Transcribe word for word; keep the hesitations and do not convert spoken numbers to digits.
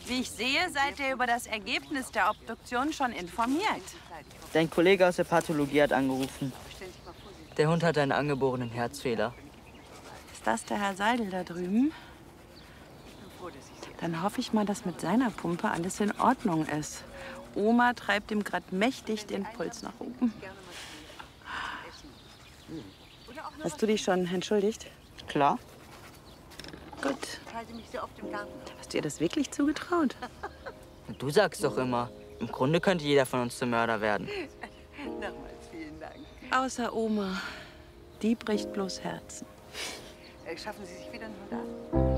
Wie ich sehe, seid ihr über das Ergebnis der Obduktion schon informiert. Dein Kollege aus der Pathologie hat angerufen. Der Hund hat einen angeborenen Herzfehler. Ist das der Herr Seidel da drüben? Dann hoffe ich mal, dass mit seiner Pumpe alles in Ordnung ist. Oma treibt ihm gerade mächtig den Puls nach oben. Hast du dich schon entschuldigt? Klar. Gut. Hast du ihr das wirklich zugetraut? Du sagst doch immer, im Grunde könnte jeder von uns zum Mörder werden. Nochmals vielen Dank. Außer Oma. Die bricht bloß Herzen. Schaffen Sie sich wieder nur da?